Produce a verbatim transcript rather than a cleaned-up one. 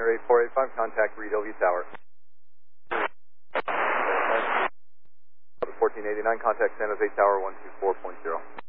Center eight four eight five, contact Reed Hillview Tower. fourteen eighty-nine, contact San Jose Tower one two four point zero.